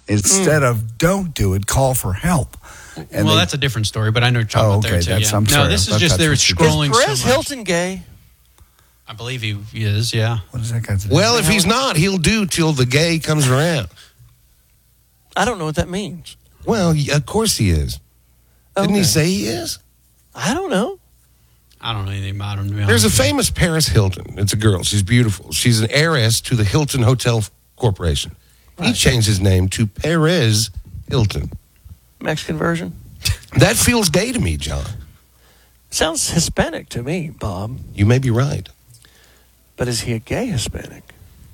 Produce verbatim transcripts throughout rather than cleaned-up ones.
Instead mm. of don't do it, call for help. And well, they, that's a different story, but I know you're talking oh, about okay, there too. That's, yeah. I'm sorry. No, this is just they're scrolling. Is Perez so much. Hilton gay? I believe he, he is, yeah. What does that got to do? Well, if he's not, he'll do till the gay comes around. I don't know what that means. Well, of course he is. Didn't okay. he say he is? I don't know. I don't know anything about him. To be There's a honest famous Paris Hilton. It's a girl. She's beautiful. She's an heiress to the Hilton Hotel Corporation. Right. He changed his name to Perez Hilton. Mexican version? That feels gay to me, John. Sounds Hispanic to me, Bob. You may be right. But is he a gay Hispanic?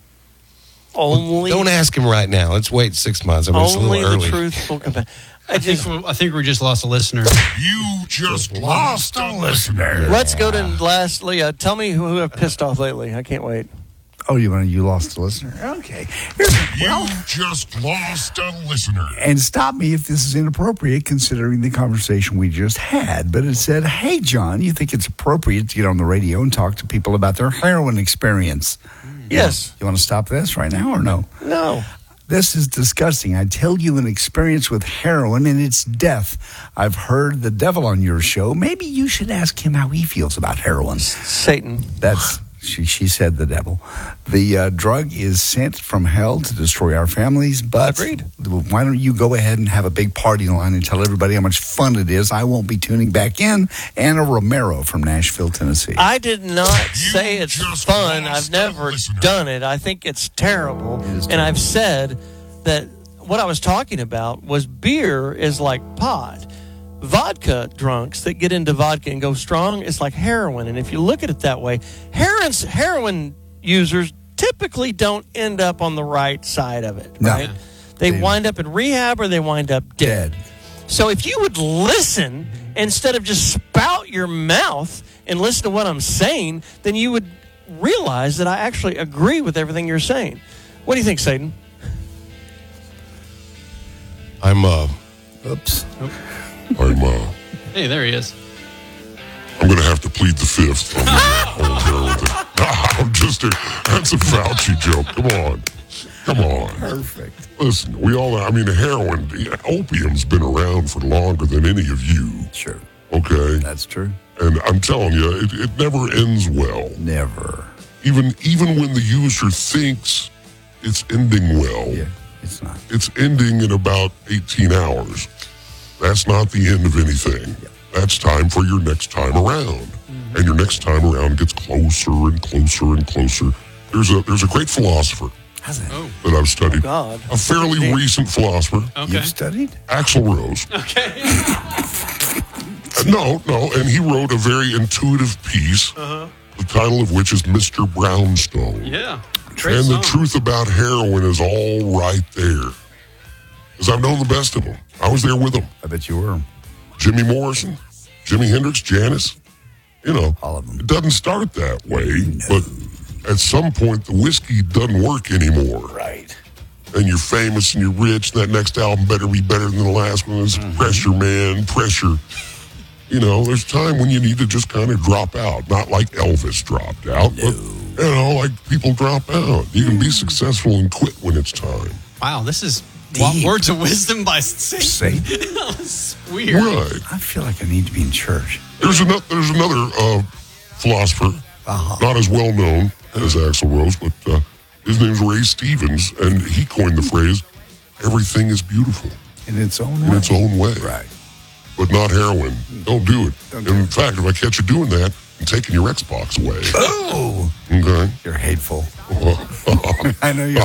Only. Well, don't ask him right now. Let's wait six months. I mean, it's a only little the early. truthful companion. I think, I think we just lost a listener. You just lost a listener. Let's go to lastly. Uh, tell me who, who I've pissed off lately. I can't wait. Oh, you want you lost a listener? Okay. You just lost a listener. And stop me if this is inappropriate considering the conversation we just had. But it said, hey, John, you think it's appropriate to get on the radio and talk to people about their heroin experience? Yes. You want to stop this right now or no? No. This is disgusting. I tell you an experience with heroin and its death. I've heard the devil on your show. Maybe you should ask him how he feels about heroin. Satan. That's... She she said the devil. The uh, drug is sent from hell to destroy our families, but Agreed. Why don't you go ahead and have a big party line and tell everybody how much fun it is? I won't be tuning back in. Anna Romero from Nashville, Tennessee. I did not say it's fun. I've never done it. I think it's terrible. It is terrible. And I've said that what I was talking about was beer is like pot. Vodka drunks that get into vodka and go strong is like heroin. And if you look at it that way, heroin, heroin users typically don't end up on the right side of it, No. right? They, They- wind up in rehab or they wind up dead. Dead. So if you would listen instead of just spout your mouth and listen to what I'm saying, then you would realize that I actually agree with everything you're saying. What do you think, Satan? I'm, uh... Oops. I'm, uh... Hey, there he is. I'm going to have to plead the fifth on the whole heroin thing. I'm just a... That's a Fauci joke. Come on. Come on. Perfect. Listen, we all... I mean, heroin, opium's been around for longer than any of you. Sure. Okay? That's true. And I'm telling you, it, it never ends well. Never. Even even when the user thinks it's ending well, Yeah, it's not. it's ending in about eighteen hours. That's not the end of anything. Yep. That's time for your next time around. Mm-hmm. And your next time around gets closer and closer and closer. There's a there's a great philosopher How's that? Oh, that I've studied. God. A fairly Indeed. recent philosopher, okay. You've studied? Axl Rose. Okay. Uh, No, no, and he wrote a very intuitive piece, Uh-huh. the title of which is Mister Brownstone. Yeah. Great And song. the truth about heroin is all right there. Because I've known the best of them. I was there with them. I bet you were. Jimmy Morrison, Jimi Hendrix, Janis. You know, All of them. it doesn't start that way, but at some point the whiskey doesn't work anymore. Right. And you're famous and you're rich, and that next album better be better than the last one. It's Mm-hmm. pressure, man, pressure. You know, there's time when you need to just kind of drop out. Not like Elvis dropped out, but, you know, like people drop out. You can be successful and quit when it's time. Wow, this is what, Deep. words of wisdom by Satan. Satan. That's weird. Right. I feel like I need to be in church. There's another, there's another uh, philosopher, Uh-huh. not as well known as Axl Rose, but uh, his name's Ray Stevens, and he coined the phrase, everything is beautiful In its own in way. its own way. Right. But not heroin. Don't do it. Don't And do in fact, if I catch you doing that, I'm taking your Xbox away. Oh! Okay? You're hateful. I know you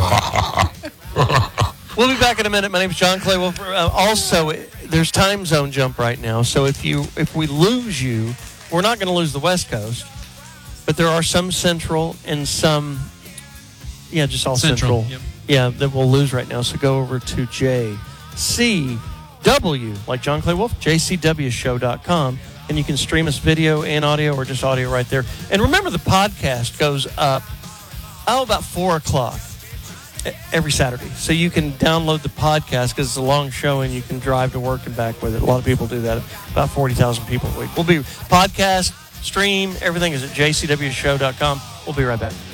are. We'll be back in a minute. My name's John Clay Wolf. Uh, also, there's time zone jump right now. So if you if we lose you, we're not going to lose the West Coast, but there are some Central and some, yeah, just all Central, Central. yep. Yeah, that we'll lose right now. So go over to J C W, like John Clay Wolf, j c w show dot com, and you can stream us video and audio or just audio right there. And remember, the podcast goes up, oh, about four o'clock every Saturday. So you can download the podcast because it's a long show and you can drive to work and back with it. A lot of people do that. About forty thousand people a week. We'll be podcast, stream, everything is at j c w show dot com. We'll be right back.